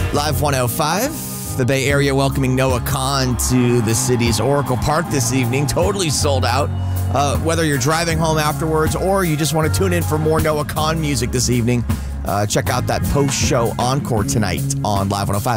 Live 105, the Bay Area welcoming Noah Kahan to the city's Oracle Park this evening. Totally sold out. Whether you're driving home afterwards or you just want to tune in for more Noah Kahan music this evening, check out that post-show encore tonight on Live 105.